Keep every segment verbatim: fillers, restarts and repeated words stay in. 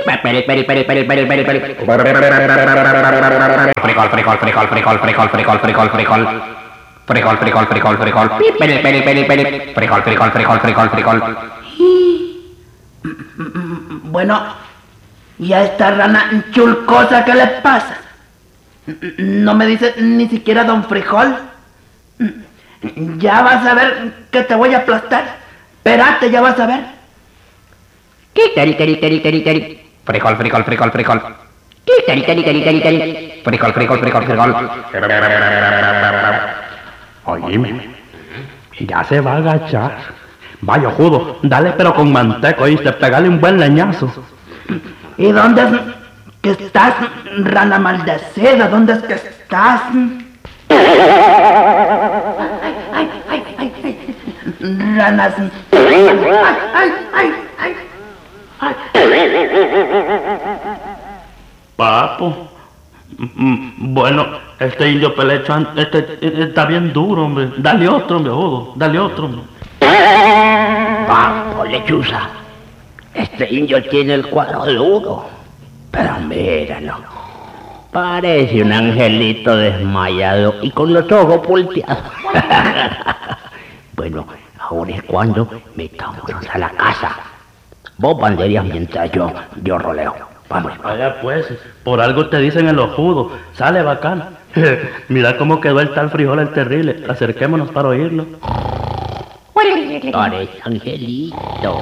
Frijol, frijol, frijol, frijol, frijol, frijol, frijol, frijol. Frijol, frijol, frijol, frijol. Peri, peri, peri, peri. Frijol, frijol, frijol, frijol, frijol. Bueno, ¿y a esta rana chulcosa qué le pasa? No me dice ni siquiera don Frijol. Ya vas a ver que te voy a aplastar. Espérate, ya vas a ver. Teri, teri, teri, teri, teri. Frijol, frijol, frijol, frijol. Teri, teri, teri, teri, teri. Frijol, frijol, frijol, frijol. Oíme, ya se va a agachar. Vaya, Judo, dale pero con manteca, oíste, pegale un buen leñazo. ¿Y dónde es que estás, rana maldecida? ¿Dónde es que estás? Ay, ay, ay, ay. Ranas. Ay, ay, ay, ay. Ay. Papo. Mm, Bueno, este indio pelechán, este, este está bien duro, hombre. Dale otro, hombre, Judo, dale otro, hombre. Papo, lechuza, este indio tiene el cuadro duro, pero míralo, parece un angelito desmayado y con los ojos volteados. Bueno, ahora es cuando metámonos a la casa. Vos banderías mientras yo, yo roleo. Vamos. Vaya pues, por algo te dicen el ojudo, sale bacana. Mira cómo quedó el tal Frijol el terrible, acerquémonos para oírlo. Parece angelito.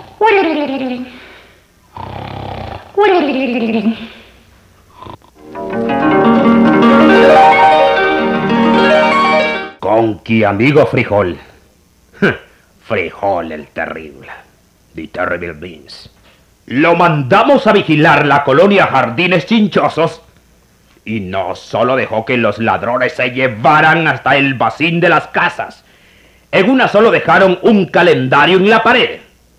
Conqui, amigo Frijol. Frijol el terrible. The Terrible Beans. Lo mandamos a vigilar la colonia Jardines Chinchosos y no solo dejó que los ladrones se llevaran hasta el bacín de las casas. En una solo dejaron un calendario en la pared,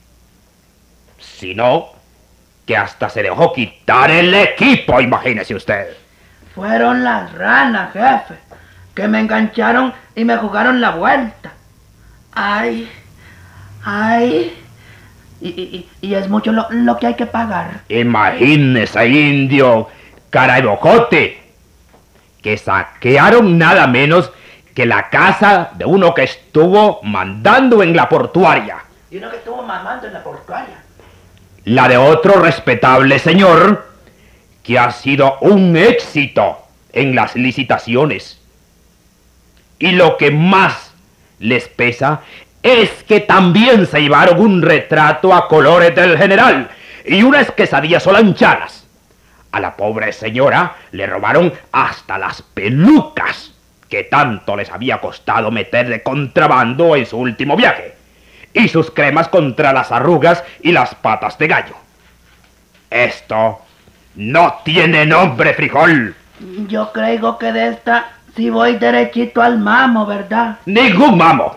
sino que hasta se dejó quitar el equipo, imagínese usted. Fueron las ranas, jefe, que me engancharon y me jugaron la vuelta. Ay, ay, y, y, y es mucho lo, lo que hay que pagar. Imagínese, indio, cara de bocote, que saquearon nada menos que la casa de uno que estuvo mandando en la portuaria. Y uno que estuvo mamando en la portuaria. La de otro respetable señor que ha sido un éxito en las licitaciones. Y lo que más les pesa es que también se llevaron un retrato a colores del general y unas quesadillas solanchanas. A la pobre señora le robaron hasta las pelucas que tanto les había costado meter de contrabando en su último viaje, y sus cremas contra las arrugas y las patas de gallo. Esto no tiene nombre, Frijol. Yo creo que de esta sí voy derechito al mamo, ¿verdad? Ningún mamo.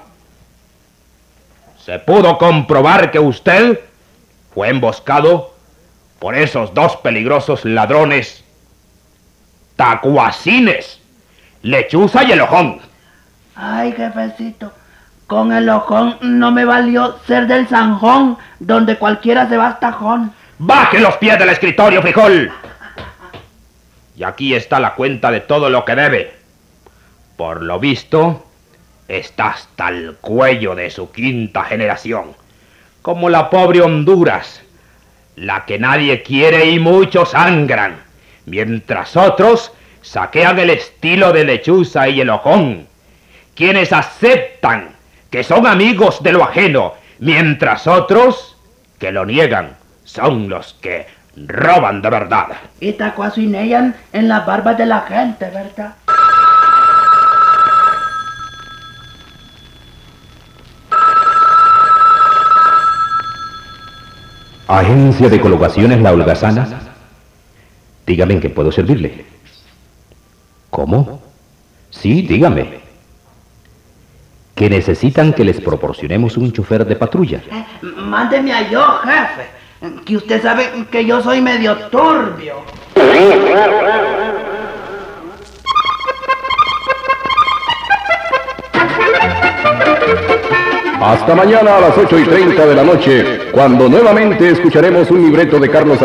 Se pudo comprobar que usted fue emboscado por esos dos peligrosos ladrones, tacuacines, Lechuza y el Ojón. Ay, jefecito, con el Ojón no me valió ser del Sanjón, donde cualquiera se va hasta Jón. ¡Baje los pies del escritorio, Frijol! Y aquí está la cuenta de todo lo que debe. Por lo visto, está hasta el cuello de su quinta generación, como la pobre Honduras, la que nadie quiere y muchos sangran, mientras otros saquean el estilo de Lechuza y el Ojón, quienes aceptan que son amigos de lo ajeno, mientras otros que lo niegan son los que roban de verdad. Y tacuacinean en las barbas de la gente, ¿verdad? Agencia de Colocaciones La Holgazana. Dígame en qué puedo servirle. ¿Cómo? Sí, dígame. ¿Que necesitan que les proporcionemos un chofer de patrulla? Eh, mándeme a yo, jefe, que usted sabe que yo soy medio turbio. Hasta mañana a las ocho y treinta de la noche, cuando nuevamente escucharemos un libreto de Carlos